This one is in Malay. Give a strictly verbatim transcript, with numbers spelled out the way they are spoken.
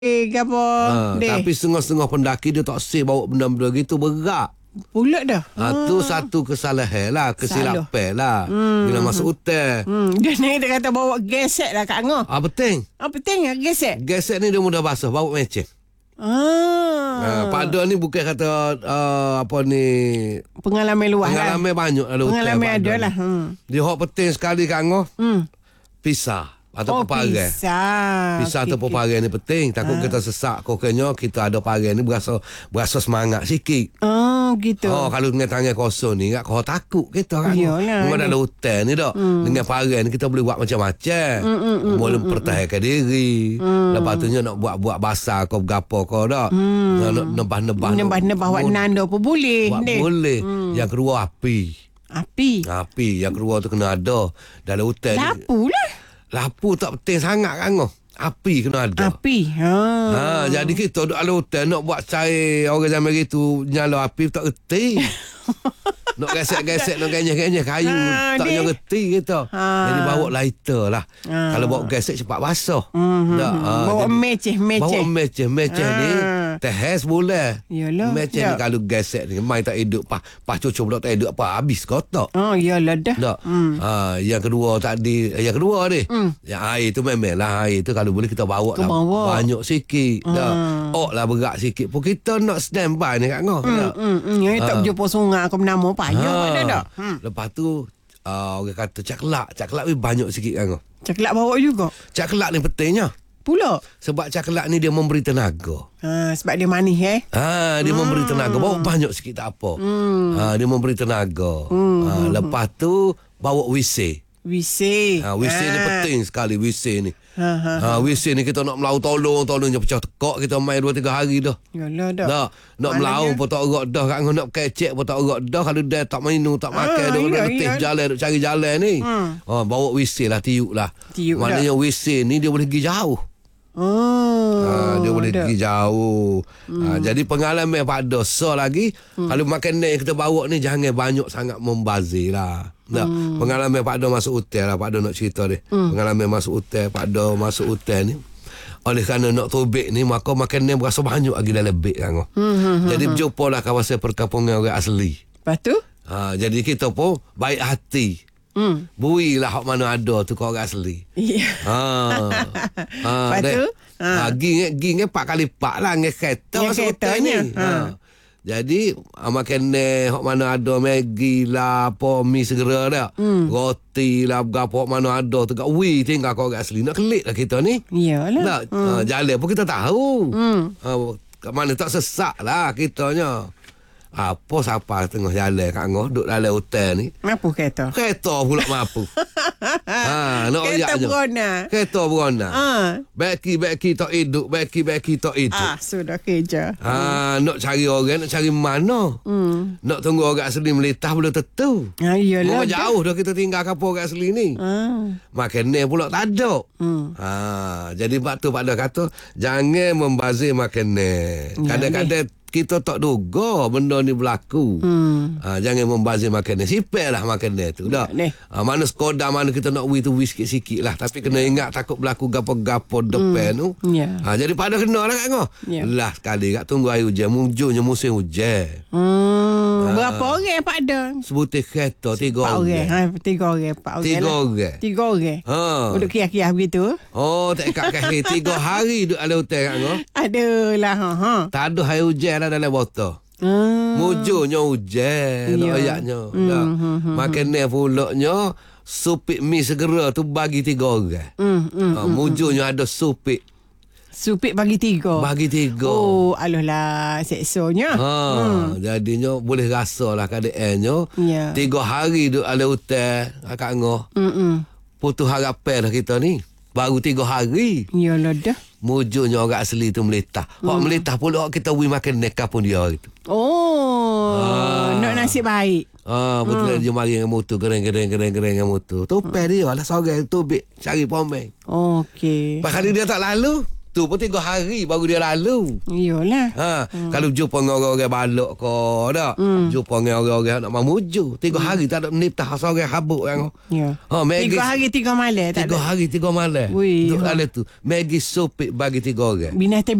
ke apa. Ha, tapi setengah-setengah pendaki dia tak save bawa benda-benda gitu, berat. Pula dah. Ha, tu satu kesalahan lah, kesilapan lah. Hmm. Bila masuk hotel. Hmm. Dia ni dia kata bawa gesek lah Kak Angah. Ah, penting. Ah, penting lah gesek. Gesek ni dia mudah basah, bawa meceh. Ah. Ha, pada ni bukan kata uh, apa ni pengalaman luas pengalaman lah. banyak lah. Pengalaman ada lah. Hmm. Dia hok penting sekali Kak Angah. Hmm. Pisah. Atau oh, peparai. Pisah. Pisah atau peparai ni penting. Takut ha. kita sesak. Kokenya kita ada parai ni berasa berasa semangat sikit. Oh, gitu. Oh, kalau dengan tangan kosong ni, kau takut kita kan. Iyalah. Memang dalam hotel ni dah. Hmm. Dengan parai ni kita boleh buat macam-macam. Hmm, hmm, hmm, boleh hmm, pertahankan hmm. diri. Hmm. Lepas tu nak buat-buat basah kau bergapo kau dah. Hmm. Nak nebah-nebah. Nebah-nebah buat nanda pun boleh. Buat deh. boleh. Hmm. Yang kedua api. Api? Api. Yang kedua tu kena ada. Dalam hotel ni. Lapu lah. Lapu tak penting sangat kan kau. Api kena ada. Api. Ha. Ha, jadi kita duduk dalam hotel nak buat cair orang zaman itu nyala api tak reti. Nak gesek-gesek, nak genyek-genyek kayu ha, tak nak reti kita. Ha. Jadi bawa lighter lah. Ha. Kalau bawa gesek cepat basah. Mm-hmm. Tak, ha, bawa meceh-meceh. Bawa meceh-meceh ha. ni tehes boleh. Yalah. Meceh ni kalau gesek ni main tak hidup pas pas cucuk pula tak hidup apa habis kotak. Oh iyalah dah. Tak. Mm. Ha, yang kedua tadi, yang kedua ni. Mm. Yang air tu memanglah air tu kalau boleh kita bawa lah banyak sikit. Ha. Dah. Oh lah berat sikit pun kita nak standby ni kat ngah. Hmm, hmm, hmm. Yang ha. tak berjumpa sungai aku menama payah ha. pada dah. Hmm. Lepas tu uh, orang kata caklat, caklat ni banyak sikit kan ngah. Caklat bawa juga. Caklat ni pentingnya. Pula. Sebab caklat ni dia memberi tenaga. Ha, sebab dia manis eh. Ha, dia hmm. memberi tenaga. Bawa banyak sikit tak apa. Hmm. Ha, dia memberi tenaga. Hmm. Ha, lepas tu bawa W C. W C. Ha, W C ha. ni penting sekali W C ni. Ha, ha, ha. ha W C ni kita nak melau tolong, tolongnya pecah tekak kita main dua tiga hari dah. Yalah dah. Dah, nak melau pun tak erat dah, kat nak kecek pun tak erat dah kalau dia tak minum, tak makan ha, dia nak letih jalan, nak cari jalan ni. Hmm. Ha, bawa W C lah, tiup lah. Tiup maknanya dah. W C ni dia boleh pergi jauh. Oh, ha, dia boleh dah. pergi jauh. Hmm. Ha, jadi pengalaman pada so lagi hmm. kalau makanan yang kita bawa ni jangan banyak sangat membazir lah. Tak, hmm. pengalaman Pak Do masuk hotel lah, Pak Do nak cerita dia. Hmm. Pengalaman masuk hotel, Pak Do masuk hotel ni. Oleh kerana nak tobek ni, maka makanan berasa banyak lagi dalam beg kan. Hmm. Jadi berjumpa lah kawasan perkampungan orang asli. Lepas tu? Ha, jadi kita pun baik hati. Hmm. Bui lah hak mana ada tu kau orang asli. Yeah. Ha. Ha. Lepas tu? Ha. Ha, ging ging empat kali pak lah dengan kereta masuk hotel ni. Ha. ha. Jadi makanan hok mana ada Maggi lah, apa mi segera dah. Hmm. Roti lah berapa hok mana ada tu kat wi tinggal kau orang asli nak kelik lah kita ni. Iyalah. Hmm. Ha, jalan pun kita tahu. Hmm. Ha, kat mana tak sesak lah kitanya. Apa siapa tengah jalan kat ngah duduk dalam hotel ni. Mampu kereta. Kereta pula mampu. ha, nak kereta berona. Kereta berona. Ha. Beki-beki tak hidup, beki-beki tak hidup. Ah, sudah kerja. Ha, hmm. nak cari orang, nak cari mana? Hmm. Nak tunggu orang asli melitah belum tentu. Ha, iyalah. Berapa jauh dah kita tinggal kapal orang asli ni. Ha. Makanan pula tak ada. Hmm. Ha, jadi Pak tu Pak dah kata, jangan membazir makanan. Kadang-kadang kita tak duga benda ni berlaku. Hmm. Ha, jangan membazir makanan. Sipel lah makanan tu. Dah. Ha, mana sekodar mana kita nak wih tu wih sikit-sikit lah. Tapi kena ingat takut berlaku gapo-gapo depan hmm. tu. Yeah. Ha, jadi pada kena lah kat ngah. Yeah. Lah sekali kat tunggu air hujan. Mujurnya musim hujan. Hmm. Ha. Berapa orang Pak Dah? Sebutir kereta. Tiga orang. orang. Ha, tiga orang. Pak orang tiga lah. orang. Tiga orang. Ha. Duduk kiah-kiah begitu. Oh, tak ikat kaki. Tiga hari duduk ada hotel kat ngah. Adalah. Ha, ha. Tak ada air hujan dalam botol. Hmm. Mujurnya hujan yeah. ayatnya. Hmm, hmm, hmm, makanan pulaknya supik mi segera tu bagi tiga orang. Hmm, hmm, ha, mujurnya hmm. ada supik. Supik bagi tiga. Bagi tiga. Oh, alolah seksonya. Ha, hmm. jadinya boleh rasalah keadaannya. Yeah. Tiga hari duduk ada hotel kat ngah. Hmm. Putus harapan dah kita ni. Baru tiga hari. Yalah dah. Mujurnya orang asli tu melitah. Hmm. Orang melitah pula kita wui makan nekah pun dia gitu. Oh, ha. Nak nasib baik. Ah, betul hmm. dia mari dengan motor gereng-gereng-gereng-gereng dengan motor. Topel hmm. dia lah seorang tobek cari pomeng. Okey. Pasal dia tak lalu. tu pun tiga hari baru dia lalu. Iyalah. Ha, hmm. Kalau jumpa dengan orang-orang balok ke dak, hmm. jumpa dengan orang-orang nak mamuju, tiga hmm. hari tak ada menitah seorang habuk kan. Ya. Ha, Maggie, tiga hari tiga malam tak tiga ada. hari tiga malam. Wih, Duk ha. ada tu. Maggie sopik bagi tiga orang. Binatang